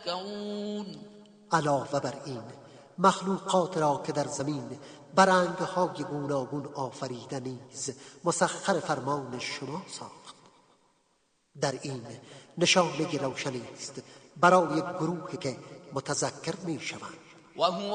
تذکرون. علاوه بر این مخلوقات را که در زمین برنگ‌های گوناگون آفریده نیز مسخر فرمان شما ساخت. در این نشانه روشنی است برای گروهی که متذکر می‌شوند. و هو